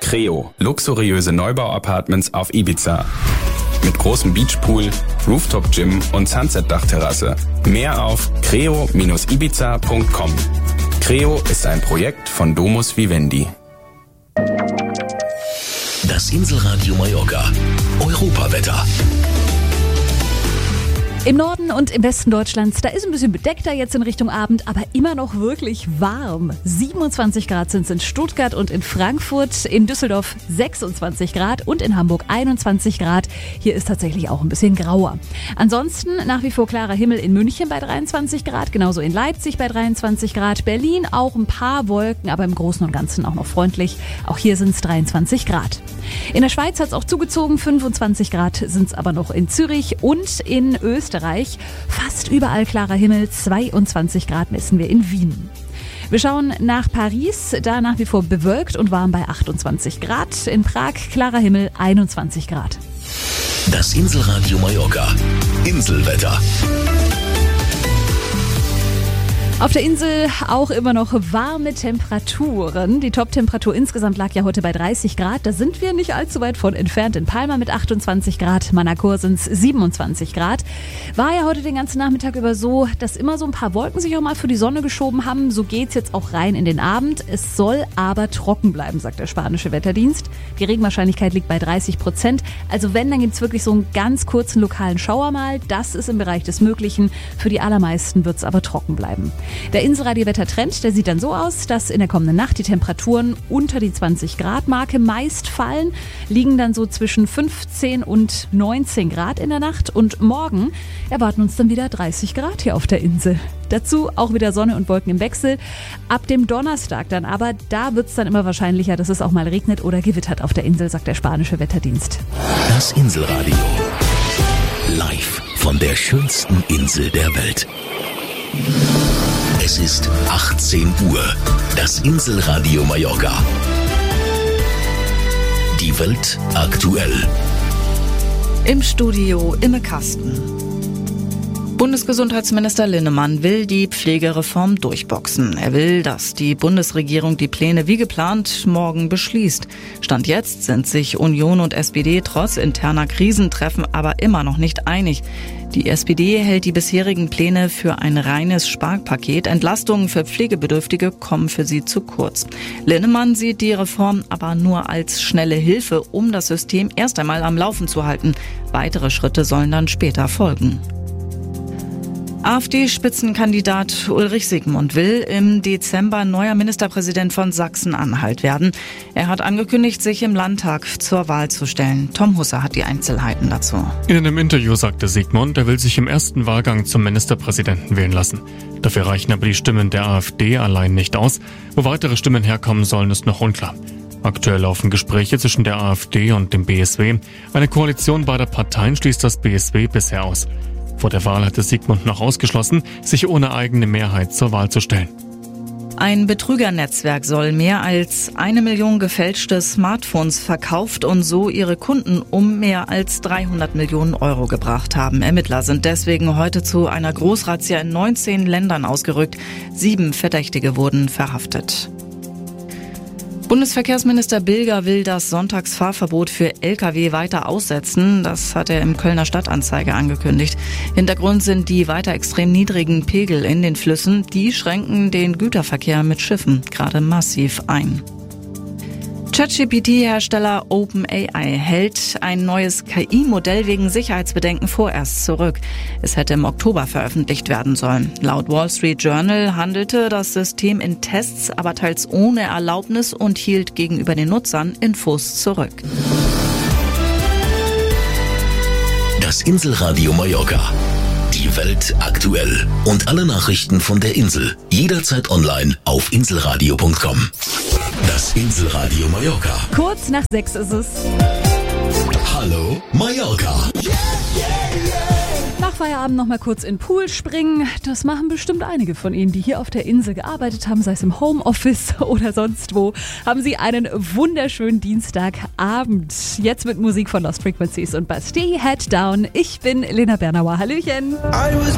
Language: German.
Creo, luxuriöse Neubau-Apartments auf Ibiza. Mit großem Beachpool, Rooftop-Gym und Sunset-Dachterrasse. Mehr auf creo-ibiza.com. Creo ist ein Projekt von Domus Vivendi. Das Inselradio Mallorca. Europawetter. Im Norden und im Westen Deutschlands, da ist ein bisschen bedeckter jetzt in Richtung Abend, aber immer noch wirklich warm. 27 Grad sind es in Stuttgart und in Frankfurt, in Düsseldorf 26 Grad und in Hamburg 21 Grad. Hier ist tatsächlich auch ein bisschen grauer. Ansonsten nach wie vor klarer Himmel in München bei 23 Grad, genauso in Leipzig bei 23 Grad, Berlin auch ein paar Wolken, aber im Großen und Ganzen auch noch freundlich. Auch hier sind es 23 Grad. In der Schweiz hat es auch zugezogen, 25 Grad sind es aber noch in Zürich und in Österreich. Fast überall klarer Himmel, 22 Grad messen wir in Wien. Wir schauen nach Paris, da nach wie vor bewölkt und warm bei 28 Grad. In Prag klarer Himmel, 21 Grad. Das Inselradio Mallorca. Inselwetter. Auf der Insel auch immer noch warme Temperaturen. Die Top-Temperatur insgesamt lag ja heute bei 30 Grad. Da sind wir nicht allzu weit von entfernt. In Palma mit 28 Grad, Manacor sind es 27 Grad. War ja heute den ganzen Nachmittag über so, dass immer so ein paar Wolken sich auch mal für die Sonne geschoben haben. So geht's jetzt auch rein in den Abend. Es soll aber trocken bleiben, sagt der spanische Wetterdienst. Die Regenwahrscheinlichkeit liegt bei 30%. Also wenn, dann gibt's wirklich so einen ganz kurzen lokalen Schauer mal. Das ist im Bereich des Möglichen. Für die allermeisten wird's aber trocken bleiben. Der Inselradio-Wettertrend, der sieht dann so aus, dass in der kommenden Nacht die Temperaturen unter die 20-Grad-Marke meist fallen, liegen dann so zwischen 15 und 19 Grad in der Nacht und morgen erwarten uns dann wieder 30 Grad hier auf der Insel. Dazu auch wieder Sonne und Wolken im Wechsel. Ab dem Donnerstag dann aber, da wird es dann immer wahrscheinlicher, dass es auch mal regnet oder gewittert auf der Insel, sagt der spanische Wetterdienst. Das Inselradio. Live von der schönsten Insel der Welt. Es ist 18 Uhr. Das Inselradio Mallorca. Die Welt aktuell. Im Studio Imme Kasten. Bundesgesundheitsminister Linnemann will die Pflegereform durchboxen. Er will, dass die Bundesregierung die Pläne wie geplant morgen beschließt. Stand jetzt sind sich Union und SPD trotz interner Krisentreffen aber immer noch nicht einig. Die SPD hält die bisherigen Pläne für ein reines Sparpaket. Entlastungen für Pflegebedürftige kommen für sie zu kurz. Linnemann sieht die Reform aber nur als schnelle Hilfe, um das System erst einmal am Laufen zu halten. Weitere Schritte sollen dann später folgen. AfD-Spitzenkandidat Ulrich Siegmund will im Dezember neuer Ministerpräsident von Sachsen-Anhalt werden. Er hat angekündigt, sich im Landtag zur Wahl zu stellen. Tom Husser hat die Einzelheiten dazu. In einem Interview sagte Siegmund, er will sich im ersten Wahlgang zum Ministerpräsidenten wählen lassen. Dafür reichen aber die Stimmen der AfD allein nicht aus. Wo weitere Stimmen herkommen sollen, ist noch unklar. Aktuell laufen Gespräche zwischen der AfD und dem BSW. Eine Koalition beider Parteien schließt das BSW bisher aus. Vor der Wahl hatte Siegmund noch ausgeschlossen, sich ohne eigene Mehrheit zur Wahl zu stellen. Ein Betrügernetzwerk soll mehr als 1 Million gefälschte Smartphones verkauft und so ihre Kunden um mehr als 300 Millionen Euro gebracht haben. Ermittler sind deswegen heute zu einer Großrazzia in 19 Ländern ausgerückt. 7 Verdächtige wurden verhaftet. Bundesverkehrsminister Bilger will das Sonntagsfahrverbot für Lkw weiter aussetzen. Das hat er im Kölner Stadtanzeiger angekündigt. Hintergrund sind die weiter extrem niedrigen Pegel in den Flüssen. Die schränken den Güterverkehr mit Schiffen gerade massiv ein. ChatGPT-Hersteller OpenAI hält ein neues KI-Modell wegen Sicherheitsbedenken vorerst zurück. Es hätte im Oktober veröffentlicht werden sollen. Laut Wall Street Journal handelte das System in Tests, aber teils ohne Erlaubnis und hielt gegenüber den Nutzern Infos zurück. Das Inselradio Mallorca. Die Welt aktuell. Und alle Nachrichten von der Insel. Jederzeit online auf inselradio.com. Das Inselradio Mallorca. Kurz nach 6 ist es. Hallo Mallorca. Nach Feierabend noch mal kurz in den Pool springen. Das machen bestimmt einige von Ihnen, die hier auf der Insel gearbeitet haben, sei es im Homeoffice oder sonst wo. Haben Sie einen wunderschönen Dienstagabend. Jetzt mit Musik von Lost Frequencies und Bastille Head Down. Ich bin Lena Bernauer. Hallöchen.